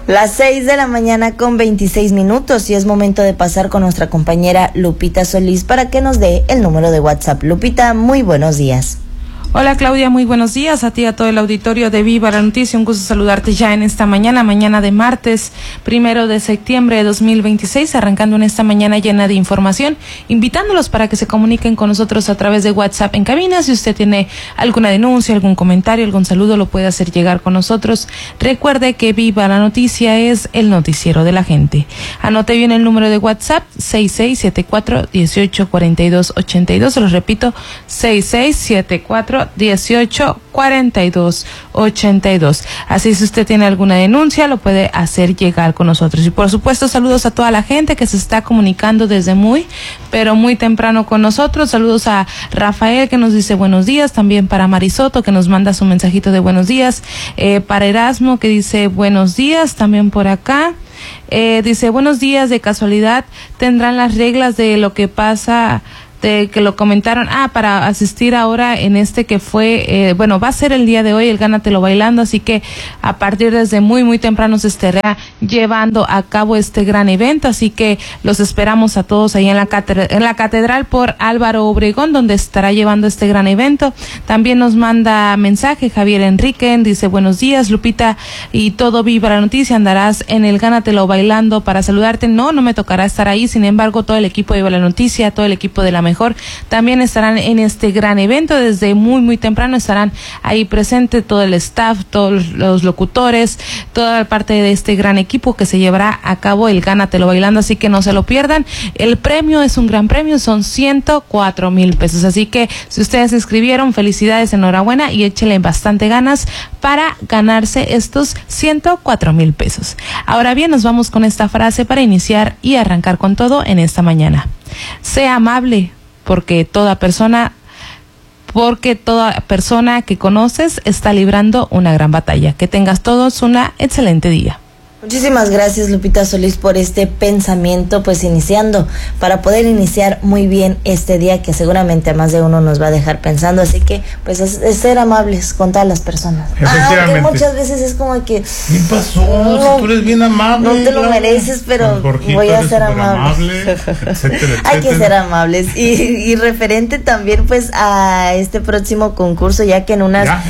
Las 6 de la mañana con 26 minutos y es momento de pasar con nuestra compañera Lupita Solís para que nos dé el número de WhatsApp. Lupita, muy buenos días. Hola Claudia, muy buenos días a ti y a todo el auditorio de Viva la Noticia. Un gusto saludarte ya en esta mañana de martes 1 de septiembre de 2026, arrancando en esta mañana llena de información, invitándolos para que se comuniquen con nosotros a través de WhatsApp en cabina. Si usted tiene alguna denuncia, algún comentario, algún saludo, lo puede hacer llegar con nosotros. Recuerde que Viva la Noticia es el noticiero de la gente. Anote bien el número de WhatsApp, 6674-184282. Se los repito, 6674-184282. Así, si usted tiene alguna denuncia, lo puede hacer llegar con nosotros. Y por supuesto, saludos a toda la gente que se está comunicando desde muy temprano con nosotros. Saludos a Rafael, que nos dice buenos días, también para Marisoto, que nos manda su mensajito de buenos días, para Erasmo, que dice buenos días, también por acá. Dice buenos días, de casualidad tendrán las reglas de lo que pasa, de que lo comentaron, para asistir ahora en este que fue, va a ser el día de hoy el Gánatelo Bailando, así que a partir desde muy temprano se estará llevando a cabo este gran evento, así que los esperamos a todos ahí en la catedral por Álvaro Obregón, donde estará llevando este gran evento. También nos manda mensaje Javier Enrique, dice buenos días Lupita y todo Viva la Noticia, andarás en el Gánatelo Bailando para saludarte. No me tocará estar ahí, sin embargo todo el equipo de Viva la Noticia, todo el equipo de La Mejor también estarán en este gran evento. Desde muy temprano estarán ahí presente todo el staff, todos los locutores, toda parte de este gran equipo que se llevará a cabo el Gánatelo Bailando, así que no se lo pierdan. El premio es un gran premio, son 104,000 pesos, así que si ustedes se inscribieron, felicidades, enhorabuena y échenle bastante ganas para ganarse estos 104,000 pesos. Ahora bien, nos vamos con esta frase para iniciar y arrancar con todo en esta mañana. Sea amable, porque toda persona que conoces está librando una gran batalla. Que tengas todos una excelente día. Muchísimas gracias Lupita Solís por este pensamiento, pues iniciando, para poder iniciar muy bien este día que seguramente a más de uno nos va a dejar pensando, así que pues es ser amables con todas las personas. Aunque muchas veces es como que ¿qué pasó? Si tú eres bien amable, no te lo mereces, pero voy a ser amable, etcétera. Hay que ser amables y referente también pues a este próximo concurso, ya que en una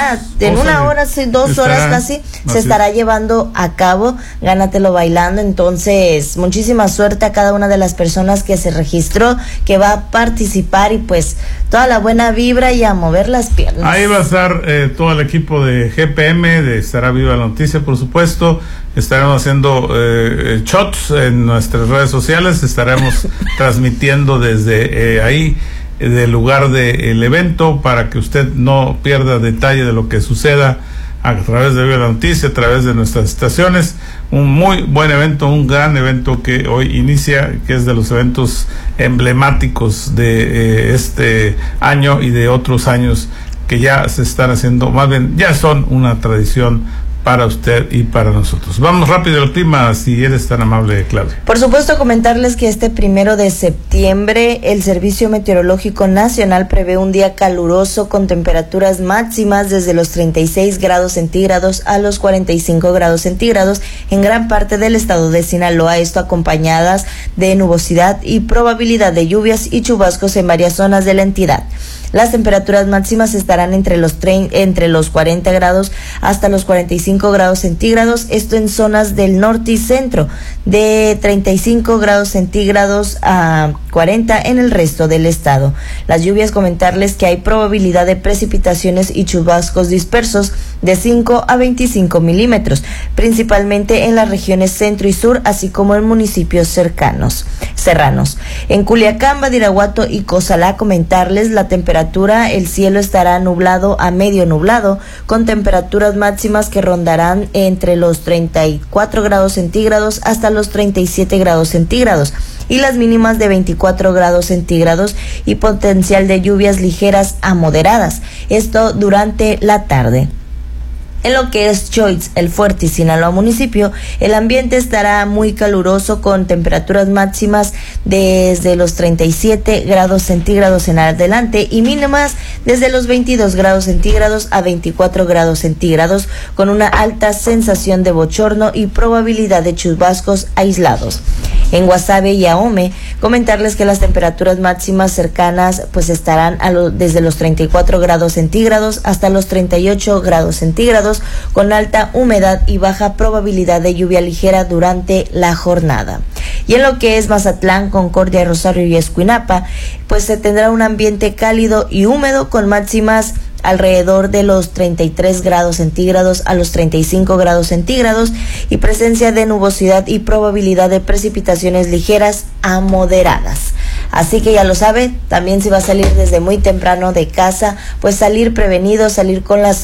hora, 2 horas casi, se estará llevando a cabo Gánatelo Bailando. Entonces muchísima suerte a cada una de las personas que se registró, que va a participar, y pues toda la buena vibra y a mover las piernas. Ahí va a estar todo el equipo de GPM, de Estará Viva la Noticia, por supuesto. Estaremos haciendo shots en nuestras redes sociales, estaremos transmitiendo desde ahí, del lugar del evento, para que usted no pierda detalle de lo que suceda a través de Viva la Noticia, a través de nuestras estaciones. Un muy buen evento, un gran evento que hoy inicia, que es de los eventos emblemáticos de este año y de otros años que ya se están haciendo, más bien ya son una tradición para usted y para nosotros. Vamos rápido al clima, si eres tan amable, Claudia. Por supuesto, comentarles que este 1 de septiembre el Servicio Meteorológico Nacional prevé un día caluroso con temperaturas máximas desde los 36 grados centígrados a los 45 grados centígrados en gran parte del estado de Sinaloa, esto acompañadas de nubosidad y probabilidad de lluvias y chubascos en varias zonas de la entidad. Las temperaturas máximas estarán entre los 40 grados hasta los 45 grados centígrados, esto en zonas del norte y centro, de 35 grados centígrados a 40 en el resto del estado. Las lluvias, comentarles que hay probabilidad de precipitaciones y chubascos dispersos de 5 a 25 milímetros, principalmente en las regiones centro y sur, así como en municipios serranos. En Culiacán, Badiraguato y Cozalá, comentarles la temperatura, el cielo estará nublado a medio nublado, con temperaturas máximas que rondarán entre los 34 grados centígrados hasta los 37 grados centígrados, y las mínimas de 24 grados centígrados y potencial de lluvias ligeras a moderadas, esto durante la tarde. En lo que es Choix, El Fuerte y Sinaloa municipio, el ambiente estará muy caluroso con temperaturas máximas desde los 37 grados centígrados en adelante y mínimas desde los 22 grados centígrados a 24 grados centígrados con una alta sensación de bochorno y probabilidad de chubascos aislados. En Guasave y Ahome, comentarles que las temperaturas máximas cercanas pues estarán desde los 34 grados centígrados hasta los 38 grados centígrados con alta humedad y baja probabilidad de lluvia ligera durante la jornada. Y en lo que es Mazatlán, Concordia, Rosario y Escuinapa, pues se tendrá un ambiente cálido y húmedo con máximas alrededor de los 33 grados centígrados a los 35 grados centígrados y presencia de nubosidad y probabilidad de precipitaciones ligeras a moderadas. Así que ya lo sabe, también si va a salir desde muy temprano de casa, pues salir prevenido, salir con las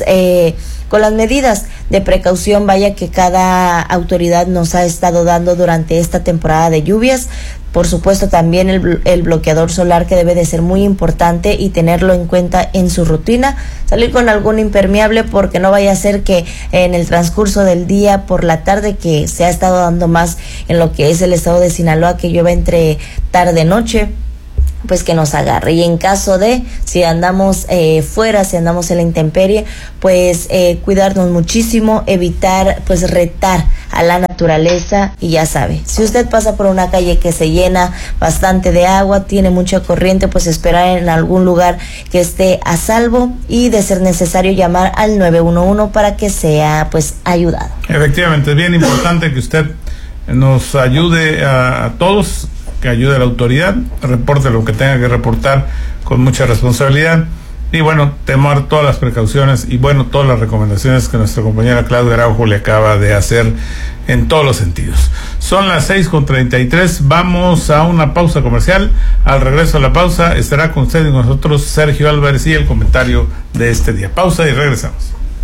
medidas de precaución, vaya que cada autoridad nos ha estado dando durante esta temporada de lluvias. Por supuesto también el bloqueador solar que debe de ser muy importante y tenerlo en cuenta en su rutina. Salir con algún impermeable porque no vaya a ser que en el transcurso del día por la tarde, que se ha estado dando más en lo que es el estado de Sinaloa, que llueva entre tarde-noche, pues que nos agarre. Y en caso de, si andamos fuera, si andamos en la intemperie, pues cuidarnos muchísimo, evitar pues retar a la naturaleza. Y ya sabe, si usted pasa por una calle que se llena bastante de agua, tiene mucha corriente, pues esperar en algún lugar que esté a salvo y de ser necesario llamar al 911 para que sea pues ayudado. Efectivamente, es bien importante que usted nos ayude a todos, que ayude a la autoridad, reporte lo que tenga que reportar con mucha responsabilidad y bueno, tomar todas las precauciones y bueno, todas las recomendaciones que nuestra compañera Claudia Araujo le acaba de hacer en todos los sentidos. Son las 6:33, vamos a una pausa comercial. Al regreso a la pausa estará con usted y con nosotros Sergio Álvarez y el comentario de este día. Pausa y regresamos.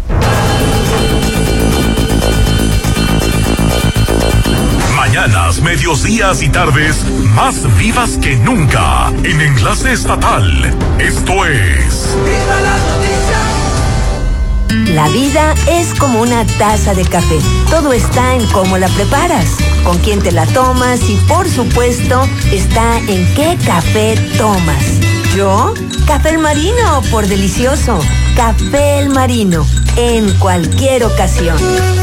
Mañanas, medios días y tardes más vivas que nunca en Enlace Estatal. Esto es ¡Viva la noticia! La vida es como una taza de café. Todo está en cómo la preparas, con quién te la tomas y por supuesto está en qué café tomas. ¿Yo? Café El Marino, por delicioso. Café El Marino, en cualquier ocasión.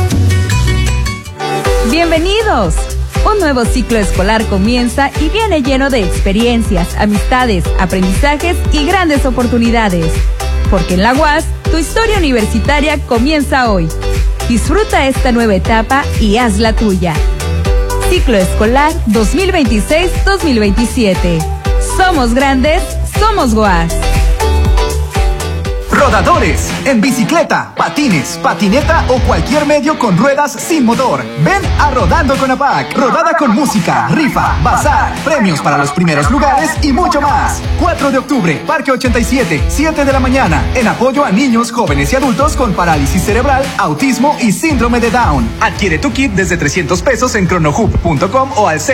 ¡Bienvenidos! Un nuevo ciclo escolar comienza y viene lleno de experiencias, amistades, aprendizajes y grandes oportunidades. Porque en la UAS, tu historia universitaria comienza hoy. Disfruta esta nueva etapa y haz la tuya. Ciclo escolar 2026-2027. Somos grandes, somos UAS. Rodadores, en bicicleta, patines, patineta o cualquier medio con ruedas sin motor. Ven a Rodando con APAC. Rodada con música, rifa, bazar, premios para los primeros lugares y mucho más. 4 de octubre, Parque 87, 7 de la mañana, en apoyo a niños, jóvenes y adultos con parálisis cerebral, autismo y síndrome de Down. Adquiere tu kit desde 300 pesos en cronohub.com o al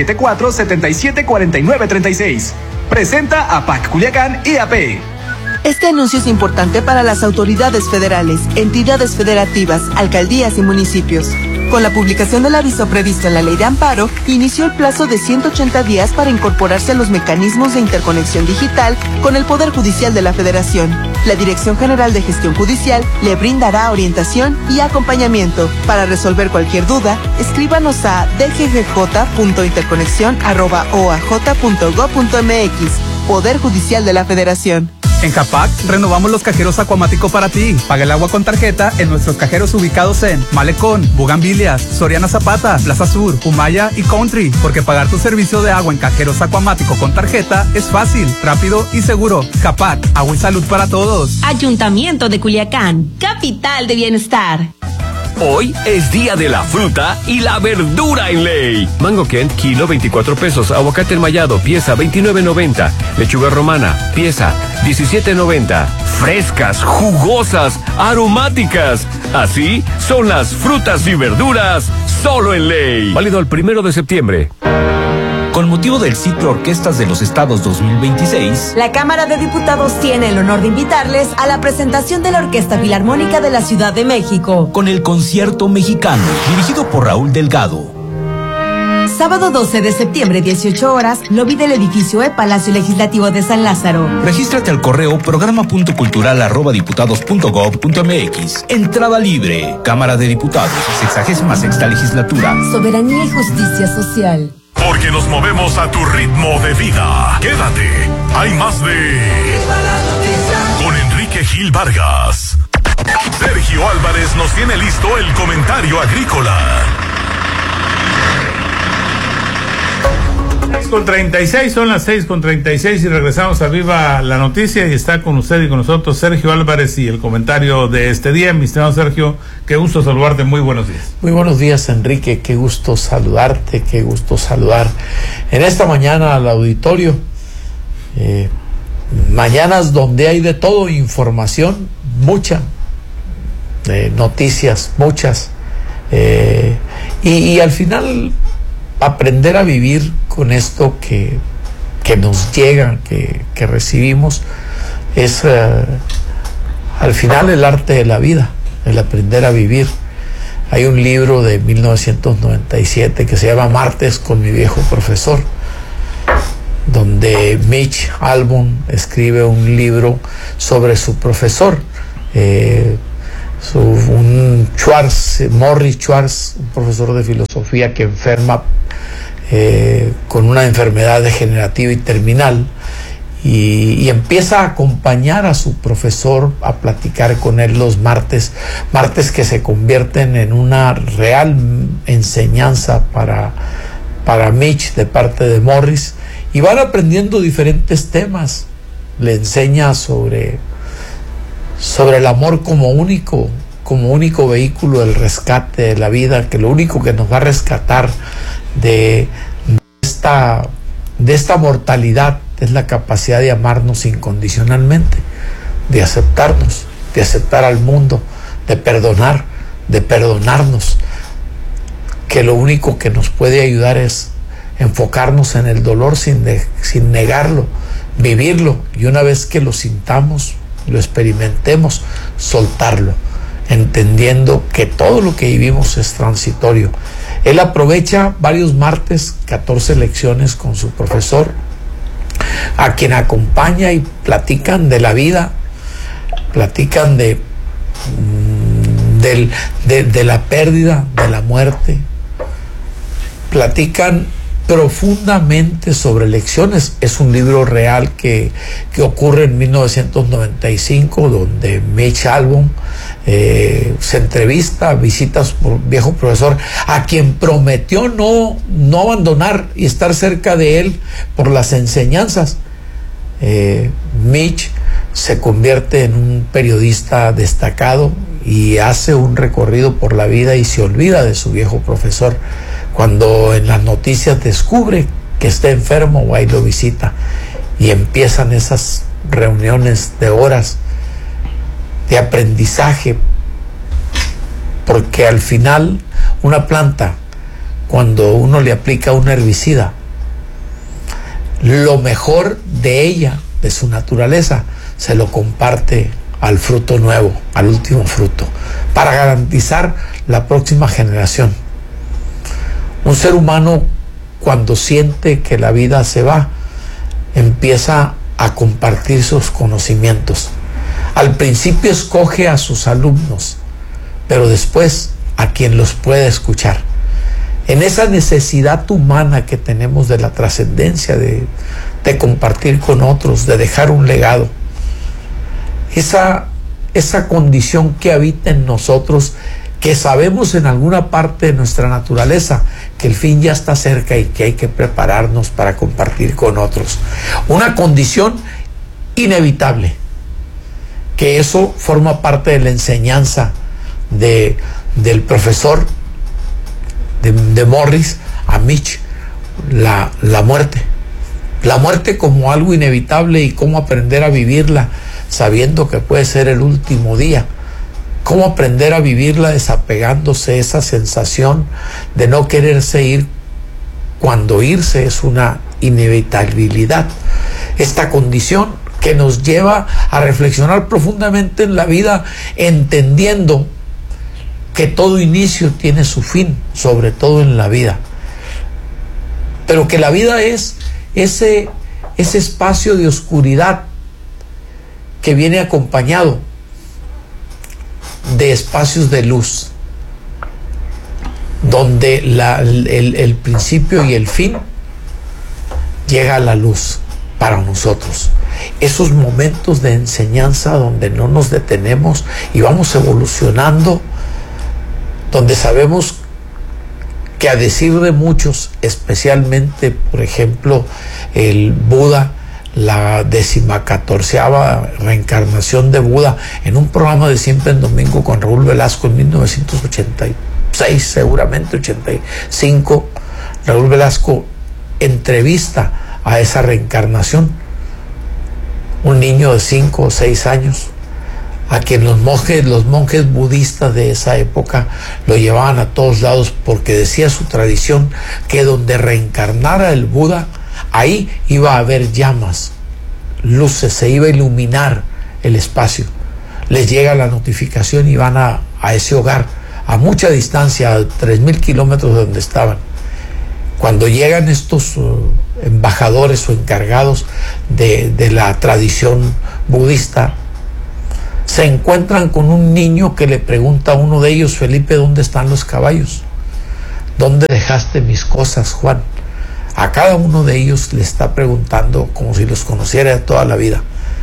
6674-774936. Presenta APAC Culiacán y AP. Este anuncio es importante para las autoridades federales, entidades federativas, alcaldías y municipios. Con la publicación del aviso previsto en la Ley de Amparo, inició el plazo de 180 días para incorporarse a los mecanismos de interconexión digital con el Poder Judicial de la Federación. La Dirección General de Gestión Judicial le brindará orientación y acompañamiento. Para resolver cualquier duda, escríbanos a dggj.interconexión@oaj.gov.mx. Poder Judicial de la Federación. En Japac, renovamos los cajeros Acuamático para ti. Paga el agua con tarjeta en nuestros cajeros ubicados en Malecón, Bugambilias, Soriana Zapata, Plaza Sur, Humaya y Country. Porque pagar tu servicio de agua en cajeros Acuamático con tarjeta es fácil, rápido y seguro. Japac, agua y salud para todos. Ayuntamiento de Culiacán, capital de bienestar. Hoy es día de la fruta y la verdura en Ley. Mango Kent, kilo 24 pesos. Aguacate enmayado, pieza 29.90. Lechuga romana, pieza 17.90. Frescas, jugosas, aromáticas. Así son las frutas y verduras solo en Ley. Válido el 1 de septiembre. Con motivo del ciclo Orquestas de los Estados 2026, la Cámara de Diputados tiene el honor de invitarles a la presentación de la Orquesta Filarmónica de la Ciudad de México, con el Concierto Mexicano, dirigido por Raúl Delgado. Sábado 12 de septiembre, 18 horas, lobby del edificio Palacio Legislativo de San Lázaro. Regístrate al correo programa.cultural@diputados.gov.mx. Entrada libre. Cámara de Diputados, 66ª legislatura. Soberanía y justicia social. Porque nos movemos a tu ritmo de vida. Quédate. Hay más de... Con Enrique Gil Vargas. Sergio Álvarez nos tiene listo el comentario agrícola. 6:36, son las 6:36 y regresamos a Viva la Noticia y está con usted y con nosotros Sergio Álvarez y el comentario de este día. Mi estimado Sergio, qué gusto saludarte, muy buenos días. Muy buenos días, Enrique, qué gusto saludarte, qué gusto saludar en esta mañana al auditorio. Mañanas donde hay de todo, información, mucha, noticias, muchas, y al final aprender a vivir con esto que nos llega, que recibimos, es al final el arte de la vida, el aprender a vivir. Hay un libro de 1997 que se llama Martes con mi viejo profesor, donde Mitch Albom escribe un libro sobre su profesor, Morris Schwartz, un profesor de filosofía que enferma con una enfermedad degenerativa y terminal, y empieza a acompañar a su profesor, a platicar con él los martes que se convierten en una real enseñanza para Mitch de parte de Morris, y van aprendiendo diferentes temas. Le enseña sobre el amor como único vehículo del rescate de la vida, que lo único que nos va a rescatar de esta mortalidad es la capacidad de amarnos incondicionalmente, de aceptarnos, de aceptar al mundo, de perdonarnos, que lo único que nos puede ayudar es enfocarnos en el dolor sin negarlo, vivirlo, y una vez que lo sintamos, lo experimentemos, soltarlo, entendiendo que todo lo que vivimos es transitorio. Él aprovecha varios martes, 14 lecciones con su profesor, a quien acompaña, y platican de la vida, platican de la pérdida, de la muerte, platican profundamente sobre lecciones. Es un libro real que ocurre en 1995, donde Mitch Albom se entrevista, visita a su viejo profesor, a quien prometió no abandonar y estar cerca de él por las enseñanzas. Mitch se convierte en un periodista destacado y hace un recorrido por la vida y se olvida de su viejo profesor. Cuando en las noticias descubre que está enfermo, va y lo visita, y empiezan esas reuniones de horas de aprendizaje, porque al final una planta, cuando uno le aplica un herbicida, lo mejor de ella, de su naturaleza, se lo comparte al fruto nuevo, al último fruto, para garantizar la próxima generación. Un ser humano, cuando siente que la vida se va, empieza a compartir sus conocimientos. Al principio escoge a sus alumnos, pero después a quien los puede escuchar. En esa necesidad humana que tenemos de la trascendencia, de compartir con otros, de dejar un legado, esa condición que habita en nosotros, que sabemos en alguna parte de nuestra naturaleza que el fin ya está cerca y que hay que prepararnos para compartir con otros. Una condición inevitable, que eso forma parte de la enseñanza del profesor de Morris a Mitch, la muerte como algo inevitable, y cómo aprender a vivirla sabiendo que puede ser el último día. Cómo aprender a vivirla desapegándose esa sensación de no quererse ir cuando irse es una inevitabilidad. Esta condición que nos lleva a reflexionar profundamente en la vida, entendiendo que todo inicio tiene su fin, sobre todo en la vida, pero que la vida es ese espacio de oscuridad que viene acompañado de espacios de luz, donde el principio y el fin llega a la luz para nosotros. Esos momentos de enseñanza donde no nos detenemos y vamos evolucionando, donde sabemos que, a decir de muchos, especialmente, por ejemplo, el Buda, la 14ª reencarnación de Buda, en un programa de Siempre en Domingo con Raúl Velasco en 1986, seguramente 85, Raúl Velasco entrevista a esa reencarnación, un niño de 5 o 6 años, a quien los monjes budistas de esa época lo llevaban a todos lados, porque decía su tradición que donde reencarnara el Buda, ahí iba a haber llamas, luces, se iba a iluminar el espacio. Les llega la notificación y van a ese hogar, a mucha distancia, a 3,000 kilómetros de donde estaban. Cuando llegan estos embajadores o encargados de la tradición budista, se encuentran con un niño que le pregunta a uno de ellos: Felipe, ¿dónde están los caballos? ¿Dónde dejaste mis cosas, Juan? A cada uno de ellos le está preguntando como si los conociera de toda la vida.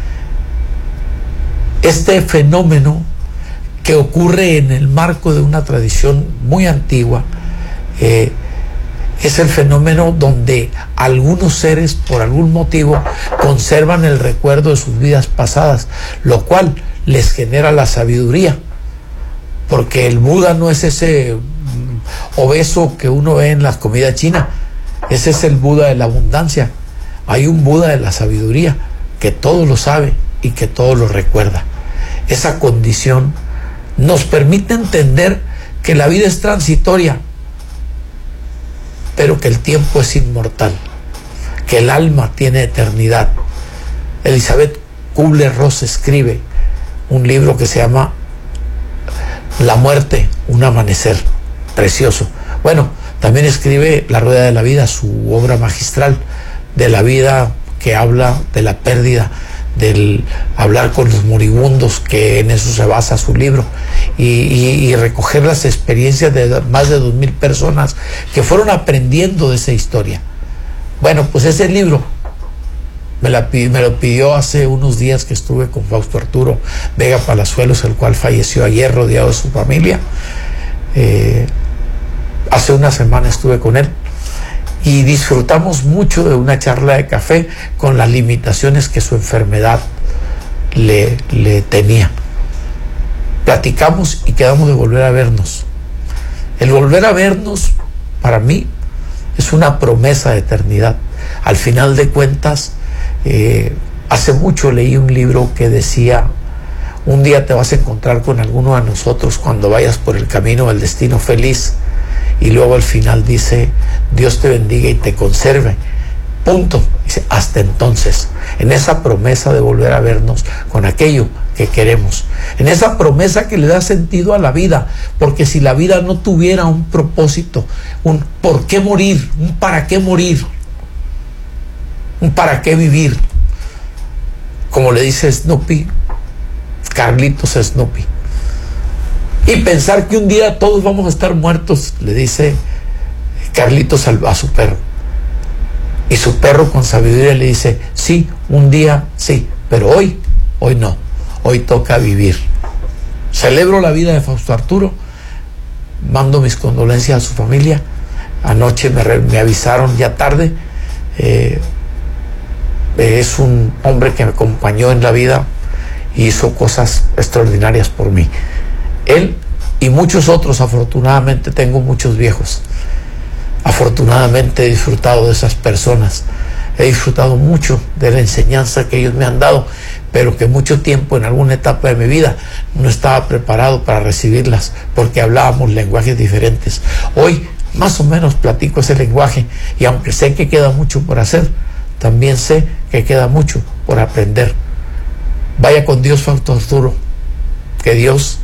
Este fenómeno que ocurre en el marco de una tradición muy antigua, es el fenómeno donde algunos seres, por algún motivo, conservan el recuerdo de sus vidas pasadas, lo cual les genera la sabiduría, porque el Buda no es ese obeso que uno ve en la comida china. Ese es el Buda de la abundancia. Hay un Buda de la sabiduría que todo lo sabe y que todo lo recuerda. Esa condición nos permite entender que la vida es transitoria, pero que el tiempo es inmortal, que el alma tiene eternidad. Elizabeth Kubler-Ross escribe un libro que se llama La muerte, un amanecer, precioso. Bueno, también escribe La rueda de la vida, su obra magistral de la vida, que habla de la pérdida, del hablar con los moribundos, que en eso se basa su libro, y recoger las experiencias de más de 2,000 personas que fueron aprendiendo de esa historia. Bueno, pues ese libro me lo pidió hace unos días que estuve con Fausto Arturo Vega Palazuelos, el cual falleció ayer rodeado de su familia. Hace una semana estuve con él y disfrutamos mucho de una charla de café con las limitaciones que su enfermedad le tenía. Platicamos y quedamos de volver a vernos. El volver a vernos, para mí, es una promesa de eternidad. Al final de cuentas, hace mucho leí un libro que decía: un día te vas a encontrar con alguno de nosotros cuando vayas por el camino del destino feliz. Y luego al final dice: Dios te bendiga y te conserve. Punto. Dice: hasta entonces. En esa promesa de volver a vernos con aquello que queremos, en esa promesa que le da sentido a la vida, porque si la vida no tuviera un propósito, un por qué morir, un para qué morir, un para qué vivir, como le dice Snoopy, Carlitos Snoopy, y pensar que un día todos vamos a estar muertos, le dice Carlitos a su perro, y su perro con sabiduría le dice: sí, un día sí, pero hoy no, hoy toca vivir. Celebro la vida de Fausto Arturo, mando mis condolencias a su familia. Anoche me avisaron ya tarde. Es un hombre que me acompañó en la vida y hizo cosas extraordinarias por mí. Él y muchos otros. Afortunadamente tengo muchos viejos. Afortunadamente he disfrutado de esas personas. He disfrutado mucho de la enseñanza que ellos me han dado, pero que mucho tiempo, en alguna etapa de mi vida, no estaba preparado para recibirlas, porque hablábamos lenguajes diferentes. Hoy más o menos platico ese lenguaje, y aunque sé que queda mucho por hacer, también sé que queda mucho por aprender. Vaya con Dios, Fausto Arturo, que Dios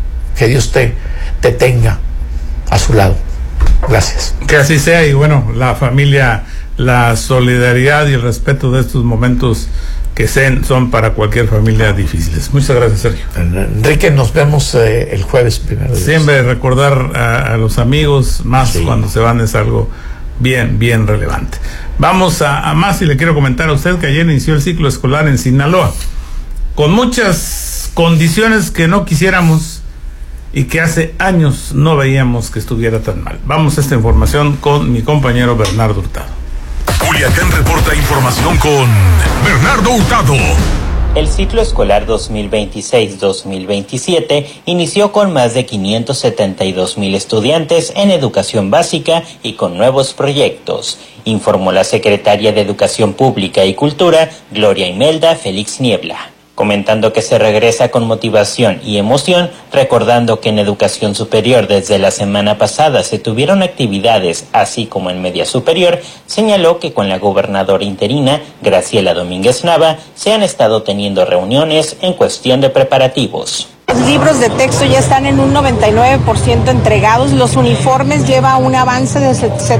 te tenga a su lado. Gracias. Que así sea, y bueno, la familia, la solidaridad y el respeto de estos momentos que son para cualquier familia difíciles. Muchas gracias, Sergio. Enrique, nos vemos el jueves primero. Siempre recordar a los amigos, más cuando se van, es algo bien relevante. Vamos a más, y le quiero comentar a usted que ayer inició el ciclo escolar en Sinaloa, con muchas condiciones que no quisiéramos y que hace años no veíamos que estuviera tan mal. Vamos a esta información con mi compañero Bernardo Hurtado. Culiacán reporta información con Bernardo Hurtado. El ciclo escolar 2026-2027 inició con más de 572,000 estudiantes en educación básica y con nuevos proyectos, informó la secretaria de Educación Pública y Cultura, Gloria Imelda Félix Niebla, comentando que se regresa con motivación y emoción, recordando que en educación superior desde la semana pasada se tuvieron actividades, así como en media superior. Señaló que con la gobernadora interina, Graciela Domínguez Nava, se han estado teniendo reuniones en cuestión de preparativos. Los libros de texto ya están en un 99% entregados, los uniformes lleva un avance del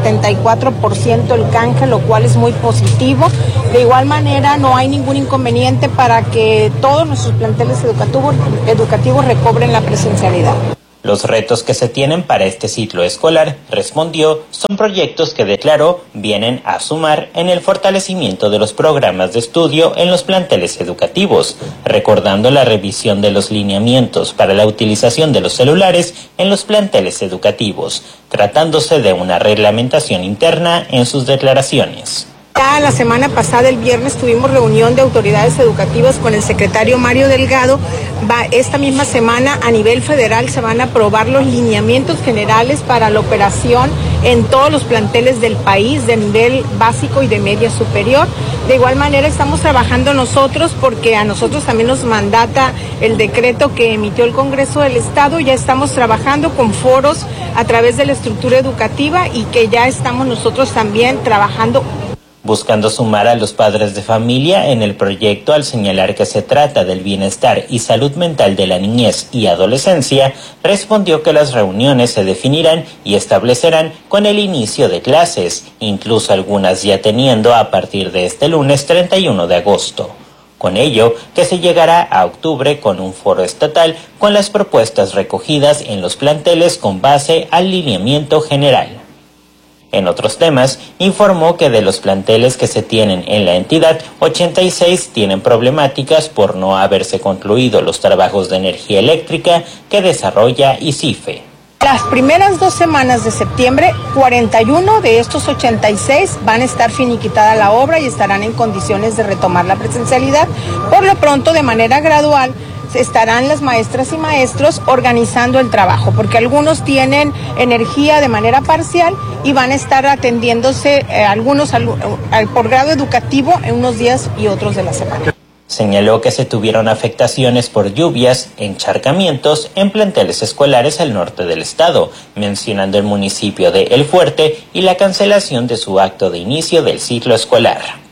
74% el canje, lo cual es muy positivo. De igual manera, no hay ningún inconveniente para que todos nuestros planteles educativos recobren la presencialidad. Los retos que se tienen para este ciclo escolar, respondió, son proyectos que declaró vienen a sumar en el fortalecimiento de los programas de estudio en los planteles educativos, recordando la revisión de los lineamientos para la utilización de los celulares en los planteles educativos, tratándose de una reglamentación interna en sus declaraciones. Ya la semana pasada, el viernes, tuvimos reunión de autoridades educativas con el secretario Mario Delgado. Esta misma semana, a nivel federal, se van a aprobar los lineamientos generales para la operación en todos los planteles del país, de nivel básico y de media superior. De igual manera, estamos trabajando nosotros, porque a nosotros también nos mandata el decreto que emitió el Congreso del Estado. Ya estamos trabajando con foros a través de la estructura educativa, y que ya estamos nosotros también trabajando buscando sumar a los padres de familia en el proyecto, al señalar que se trata del bienestar y salud mental de la niñez y adolescencia. Respondió que las reuniones se definirán y establecerán con el inicio de clases, incluso algunas ya teniendo a partir de este lunes 31 de agosto. Con ello, que se llegará a octubre con un foro estatal con las propuestas recogidas en los planteles con base al lineamiento general. En otros temas, informó que de los planteles que se tienen en la entidad, 86 tienen problemáticas por no haberse concluido los trabajos de energía eléctrica que desarrolla ICIFE. Las primeras 2 semanas de septiembre, 41 de estos 86 van a estar finiquitada la obra y estarán en condiciones de retomar la presencialidad. Por lo pronto, de manera gradual, estarán las maestras y maestros organizando el trabajo, porque algunos tienen energía de manera parcial y van a estar atendiéndose algunos por grado educativo en unos días y otros de la semana. Señaló que se tuvieron afectaciones por lluvias, encharcamientos en planteles escolares al norte del estado, mencionando el municipio de El Fuerte y la cancelación de su acto de inicio del ciclo escolar.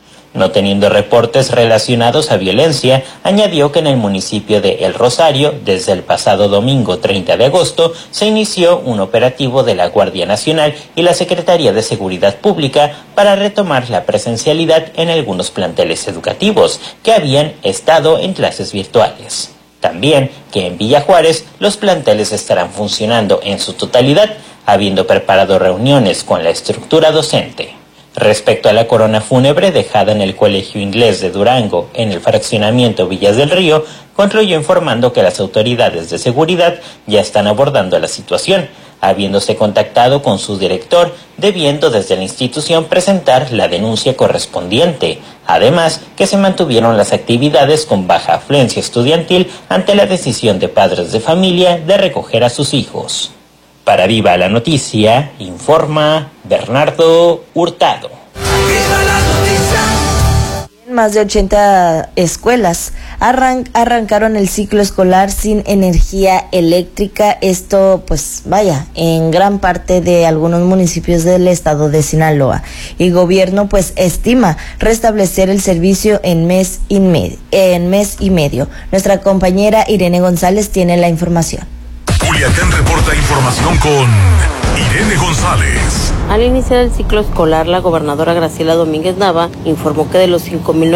No teniendo reportes relacionados a violencia, añadió que en el municipio de El Rosario, desde el pasado domingo 30 de agosto, se inició un operativo de la Guardia Nacional y la Secretaría de Seguridad Pública para retomar la presencialidad en algunos planteles educativos que habían estado en clases virtuales. También que en Villa Juárez los planteles estarán funcionando en su totalidad, habiendo preparado reuniones con la estructura docente. Respecto a la corona fúnebre dejada en el Colegio Inglés de Durango, en el fraccionamiento Villas del Río, concluyó informando que las autoridades de seguridad ya están abordando la situación, habiéndose contactado con su director, debiendo desde la institución presentar la denuncia correspondiente. Además, que se mantuvieron las actividades con baja afluencia estudiantil ante la decisión de padres de familia de recoger a sus hijos. Para Viva la Noticia, informa Bernardo Hurtado. Más de 80 escuelas arrancaron el ciclo escolar sin energía eléctrica. Esto, pues vaya, en gran parte de algunos municipios del estado de Sinaloa. Y gobierno pues estima restablecer el servicio en mes y medio. Nuestra compañera Irene González tiene la información. Culiacán reporta información con Irene González. Al iniciar el ciclo escolar, la gobernadora Graciela Domínguez Nava informó que de los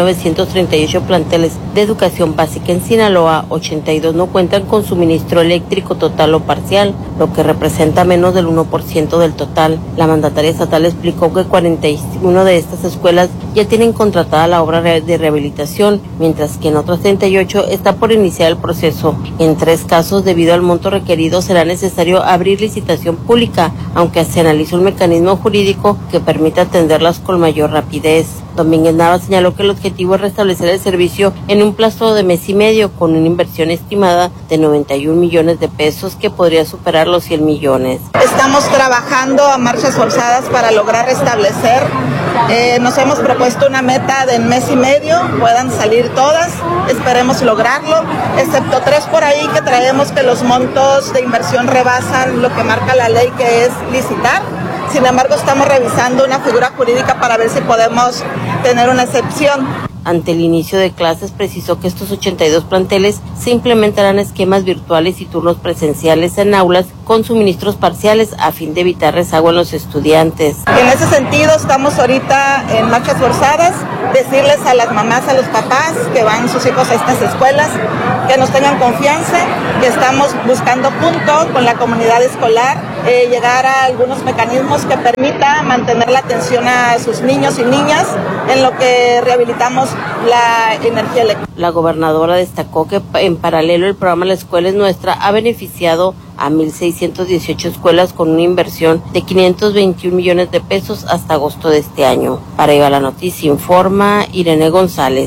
5.938 planteles de educación básica en Sinaloa, 82 no cuentan con suministro eléctrico total o parcial, lo que representa menos del 1% del total. La mandataria estatal explicó que 41 de estas escuelas ya tienen contratada la obra de rehabilitación, mientras que en otras 38 está por iniciar el proceso. En 3 casos, debido al monto requerido, será necesario abrir licitación pública, aunque se analiza un mecanismo jurídico que permita atenderlas con mayor rapidez. Domínguez Nava señaló que el objetivo es restablecer el servicio en un plazo de mes y medio, con una inversión estimada de 91 millones de pesos que podría superar los 100 millones. Estamos trabajando a marchas forzadas para lograr restablecer. Nos hemos propuesto una meta de en mes y medio, puedan salir todas, esperemos lograrlo, excepto 3 por ahí que traemos que los montos de inversión rebasan lo que marca la ley, que es licitar. Sin embargo, estamos revisando una figura jurídica para ver si podemos tener una excepción. Ante el inicio de clases, precisó que estos 82 planteles se implementarán esquemas virtuales y turnos presenciales en aulas con suministros parciales a fin de evitar rezago en los estudiantes. En ese sentido, estamos ahorita en marchas forzadas, decirles a las mamás, a los papás que van sus hijos a estas escuelas, que nos tengan confianza, que estamos buscando junto con la comunidad escolar llegar a algunos mecanismos que permita mantener la atención a sus niños y niñas en lo que rehabilitamos la energía eléctrica. La gobernadora destacó que en paralelo el programa La Escuela es Nuestra ha beneficiado a 1.618 escuelas con una inversión de 521 millones de pesos hasta agosto de este año. Para Iba la Noticia informa Irene González.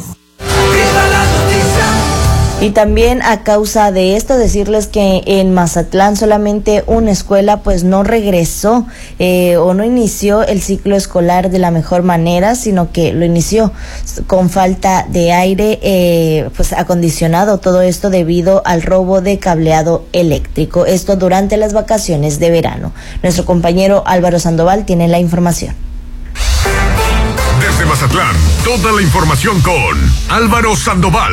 Y también a causa de esto decirles que en Mazatlán solamente una escuela pues no regresó o no inició el ciclo escolar de la mejor manera, sino que lo inició con falta de aire pues acondicionado, todo esto debido al robo de cableado eléctrico, esto durante las vacaciones de verano. Nuestro compañero Álvaro Sandoval tiene la información. Desde Mazatlán, toda la información con Álvaro Sandoval.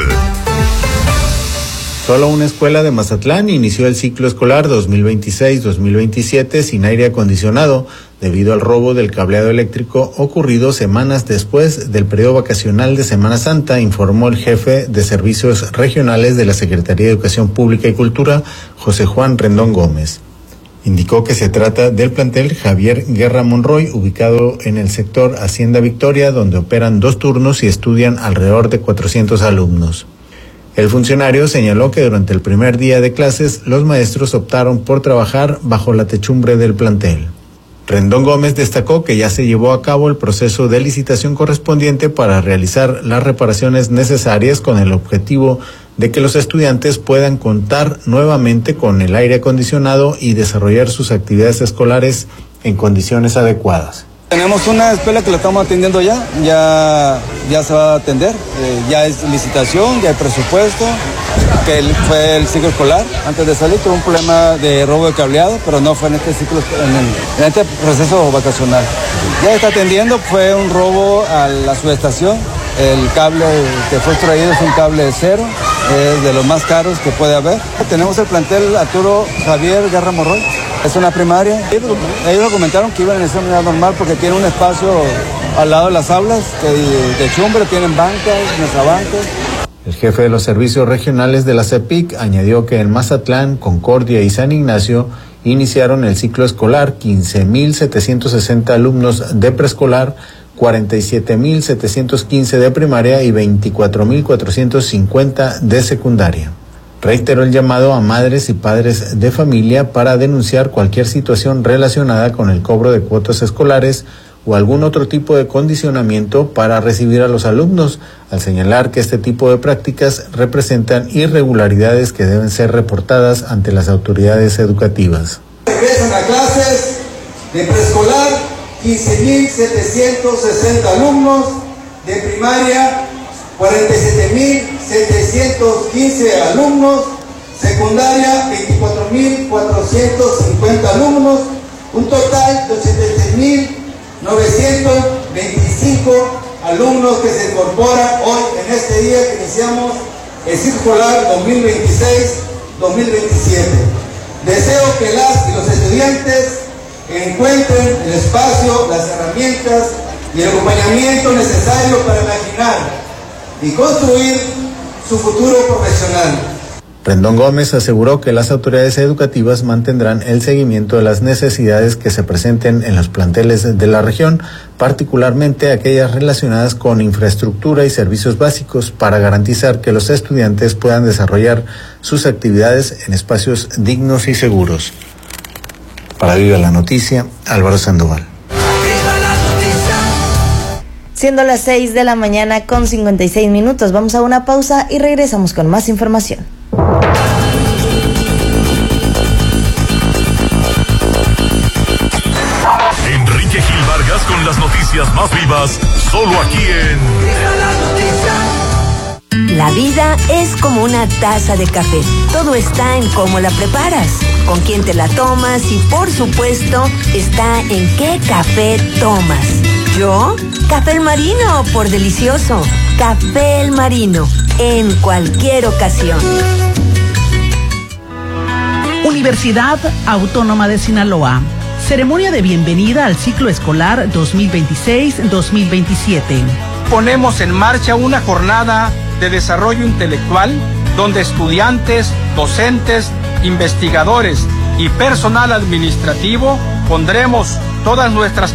Solo una escuela de Mazatlán inició el ciclo escolar 2026-2027 sin aire acondicionado debido al robo del cableado eléctrico ocurrido semanas después del periodo vacacional de Semana Santa, informó el jefe de servicios regionales de la Secretaría de Educación Pública y Cultura, José Juan Rendón Gómez. Indicó que se trata del plantel Javier Guerra Monroy, ubicado en el sector Hacienda Victoria, donde operan 2 turnos y estudian alrededor de 400 alumnos. El funcionario señaló que durante el primer día de clases, los maestros optaron por trabajar bajo la techumbre del plantel. Rendón Gómez destacó que ya se llevó a cabo el proceso de licitación correspondiente para realizar las reparaciones necesarias con el objetivo de que los estudiantes puedan contar nuevamente con el aire acondicionado y desarrollar sus actividades escolares en condiciones adecuadas. Tenemos una escuela que la estamos atendiendo ya se va a atender, ya es licitación, ya hay presupuesto, que fue el ciclo escolar. Antes de salir tuvo un problema de robo de cableado, pero no fue en este ciclo, en este proceso vacacional. Ya está atendiendo, fue un robo a la subestación, el cable que fue extraído es un cable de cero, es de los más caros que puede haber. Tenemos el plantel Arturo Javier Guerra Monroy. Es una primaria. Ellos lo comentaron que iban en esa unidad normal porque tienen un espacio al lado de las aulas de chumbre, tienen bancas, mesabancas. El jefe de los servicios regionales de la CEPIC añadió que en Mazatlán, Concordia y San Ignacio iniciaron el ciclo escolar 15.760 alumnos de preescolar, 47.715 de primaria y 24.450 de secundaria. Reiteró el llamado a madres y padres de familia para denunciar cualquier situación relacionada con el cobro de cuotas escolares o algún otro tipo de condicionamiento para recibir a los alumnos, al señalar que este tipo de prácticas representan irregularidades que deben ser reportadas ante las autoridades educativas. Regresan a clases de preescolar 15.760 alumnos, de primaria 47.715 4.715 alumnos, secundaria 24.450 alumnos, un total de 86.925 alumnos que se incorporan hoy en este día que iniciamos el ciclo escolar 2026-2027. Deseo que las y los estudiantes encuentren el espacio, las herramientas y el acompañamiento necesario para imaginar y construir su futuro profesional. Rendón Gómez aseguró que las autoridades educativas mantendrán el seguimiento de las necesidades que se presenten en los planteles de la región, particularmente aquellas relacionadas con infraestructura y servicios básicos, para garantizar que los estudiantes puedan desarrollar sus actividades en espacios dignos y seguros. Para Viva la Noticia, Álvaro Sandoval. Siendo las 6 de la mañana con 56 minutos, vamos a una pausa y regresamos con más información. Enrique Gil Vargas con las noticias más vivas, solo aquí en La vida es como una taza de café. Todo está en cómo la preparas, con quién te la tomas y, por supuesto, está en qué café tomas. ¿Yo? Café El Marino, por delicioso. Café El Marino, en cualquier ocasión. Universidad Autónoma de Sinaloa. Ceremonia de bienvenida al ciclo escolar 2026-2027. Ponemos en marcha una jornada de desarrollo intelectual donde estudiantes, docentes, investigadores y personal administrativo pondremos todas nuestras